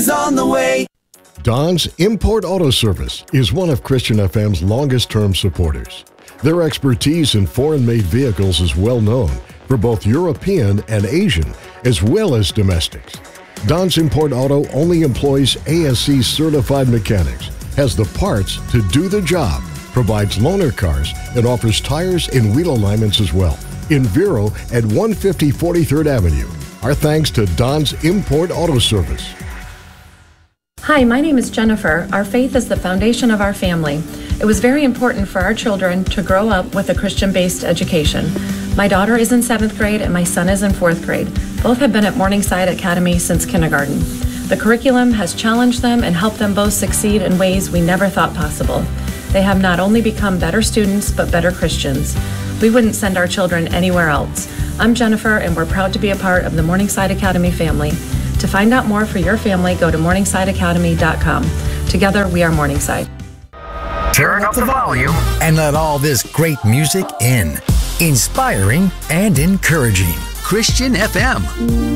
is on the way. Don's Import Auto Service is one of Christian FM's longest-term supporters. Their expertise in foreign-made vehicles is well known for both European and Asian, as well as domestics. Don's Import Auto only employs ASE certified mechanics, has the parts to do the job, provides loaner cars, and offers tires and wheel alignments as well. In Vero at 150 43rd Avenue. Our thanks to Don's Import Auto Service. Hi, my name is Jennifer. Our faith is the foundation of our family. It was very important for our children to grow up with a Christian-based education. My daughter is in 7th grade and my son is in 4th grade. Both have been at Morningside Academy since kindergarten. The curriculum has challenged them and helped them both succeed in ways we never thought possible. They have not only become better students, but better Christians. We wouldn't send our children anywhere else. I'm Jennifer, and we're proud to be a part of the Morningside Academy family. To find out more for your family, go to morningsideacademy.com. Together, we are Morningside. Turn up the volume and let all this great music in. Inspiring and encouraging. Christian FM.